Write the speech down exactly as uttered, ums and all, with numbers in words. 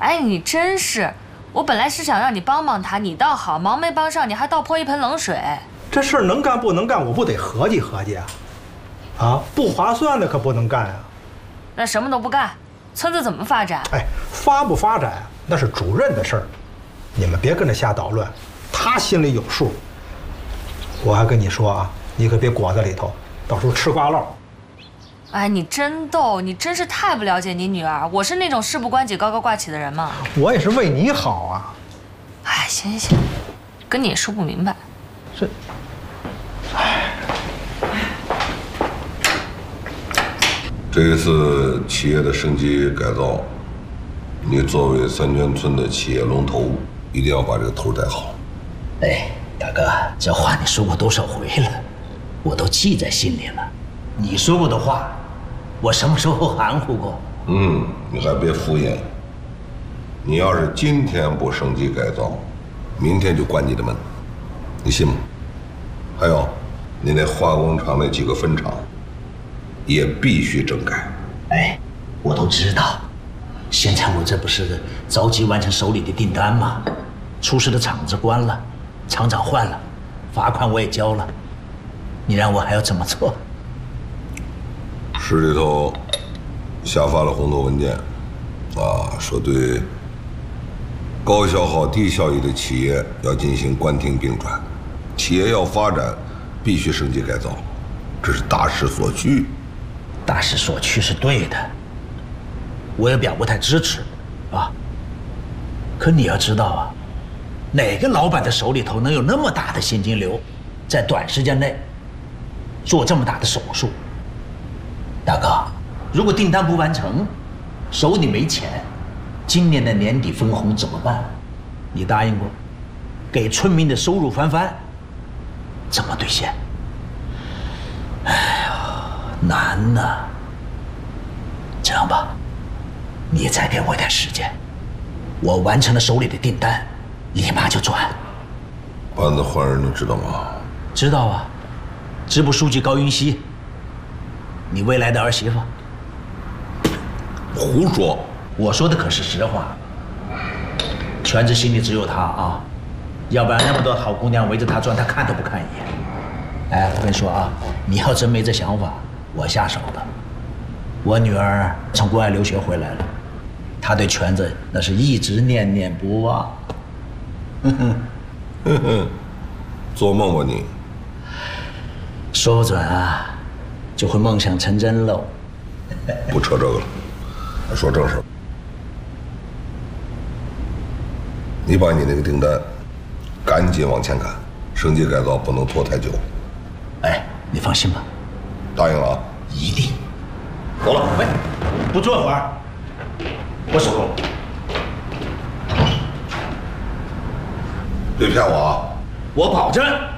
哎，你真是，我本来是想让你帮帮他，你倒好，忙没帮上，你还倒泼一盆冷水。 这事儿能干不能干，我不得合计合计啊！啊，不划算的可不能干啊！ 那什么都不干，村子怎么发展？ 哎，发不发展那是主任的事儿，你们别跟着瞎捣乱，他心里有数。我还跟你说啊，你可别裹在里头，到时候吃瓜落。 哎，你真逗，你真是太不了解你女儿。我是那种事不关己高高挂起的人吗？ 我也是为你好啊。 哎，行行行，跟你也说不明白。 这，哎， 这一次企业的升级改造，你作为三泉村的企业龙头，一定要把这个头带好。 哎，大哥，这话你说过多少回了，我都记在心里了。你说过的话，我什么时候含糊过？ 嗯，你还别敷衍。你要是今天不升级改造，明天就关你的门，你信吗？还有，你那化工厂那几个分厂，也必须整改。 哎，我都知道。现在我这不是着急完成手里的订单吗？出事的厂子关了，厂长换了，罚款我也交了，你让我还要怎么做？ 市里头下发了红头文件，啊，说对高消耗低效益的企业要进行关停并转，企业要发展必须升级改造，这是大势所趋。 大势所趋是对的，我也表过态支持，啊。可你要知道啊，哪个老板的手里头能有那么大的现金流，在短时间内做这么大的手术？大哥，如果订单不完成，手里没钱，今年的年底分红怎么办？你答应过，给村民的收入翻番，怎么兑现？哎呀，难呐！这样吧，你再给我点时间，我完成了手里的订单，立马就转。 班子换人了，知道吗？ 知道啊，支部书记高云熙，你未来的儿媳妇。 胡说！ 我说的可是实话。全子心里只有她啊，要不然那么多好姑娘围着她转，她看都不看一眼。哎，我跟你说啊，你要真没这想法，我下手的。我女儿从国外留学回来了，她对全子那是一直念念不忘。哼哼， 哼哼，做梦吧你！ 说不准啊，就会梦想成真喽。 不扯这个了，说正事。你把你那个订单赶紧往前赶，升级改造不能拖太久。 哎，你放心吧， 答应了啊？ 一定。 走了。 喂，不坐会儿，我手动。 别骗我啊！ 我保证。